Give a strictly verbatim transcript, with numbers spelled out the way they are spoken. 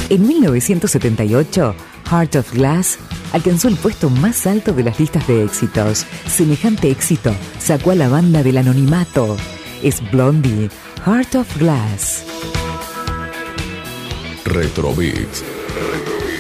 En mil novecientos setenta y ocho, Heart of Glass alcanzó el puesto más alto de las listas de éxitos. Semejante éxito sacó a la banda del anonimato. Es Blondie, Heart of Glass. Retrobeat.